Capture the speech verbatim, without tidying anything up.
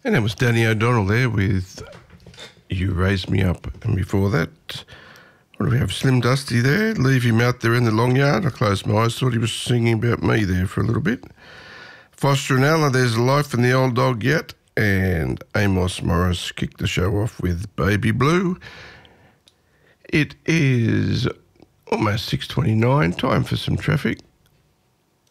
And that was Danny O'Donnell there with You Raised Me Up. And before that, what do we have? Slim Dusty there. Leave him out there in the long yard. I closed my eyes, thought he was singing about me there for a little bit. Foster and Ella, There's Life in the Old Dog Yet. And Amos Morris kicked the show off with Baby Blue. It is almost six twenty-nine, time for some traffic.